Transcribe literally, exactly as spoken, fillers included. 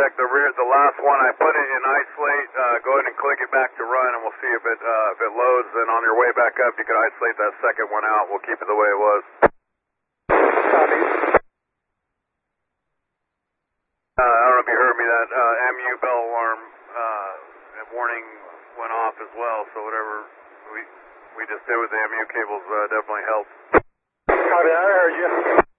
check the rear, the last one. I put it in isolate. Uh, go ahead and click it back to run, and we'll see if it uh, if it loads. Then on your way back up, you can isolate that second one out. We'll keep it the way it was. Copy. Uh, I don't know if you heard me. That uh, M U bell alarm uh, warning went off as well. So whatever we we just did with the M U cables uh, definitely helped. Copy. I heard you.